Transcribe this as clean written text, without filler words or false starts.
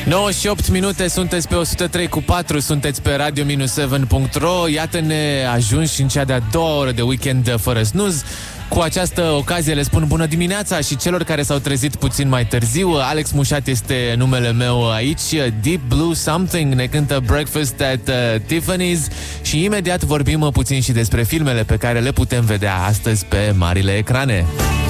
98 minute, sunteți pe 103,4, sunteți pe radio-7.ro. Iată-ne ajunși în cea de-a doua oră de weekend fără snooze. Cu această ocazie le spun bună dimineața și celor care s-au trezit puțin mai târziu. Alex Mușat este numele meu aici. Deep Blue Something ne cântă Breakfast at Tiffany's și imediat vorbim puțin și despre filmele pe care le putem vedea astăzi pe marile ecrane.